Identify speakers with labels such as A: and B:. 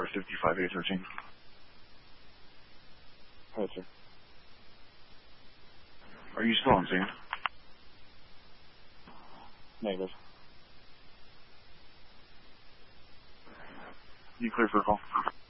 A: 55A13.
B: Right, sir.
A: Are you still on scene?
B: Negative.
A: You clear for a call?